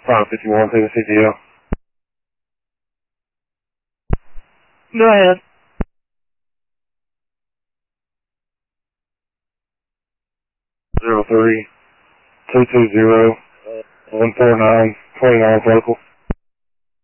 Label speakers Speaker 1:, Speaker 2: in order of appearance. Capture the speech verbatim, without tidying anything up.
Speaker 1: five fifty-one, take a C T L.
Speaker 2: Go ahead.
Speaker 1: Zero three two two zero one four nine twenty-nine local.